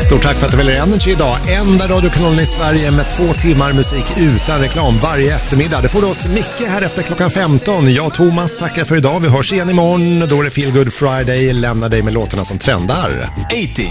Stort tack för att du väljer Energy idag. Enda radiokanalen i Sverige med 2 timmar musik utan reklam varje eftermiddag. Det får du oss Micke här efter klockan 15. Jag och Thomas tackar för idag. Vi hörs igen imorgon. Då är det Feel Good Friday. Lämnar dig med låtarna som trendar. 80.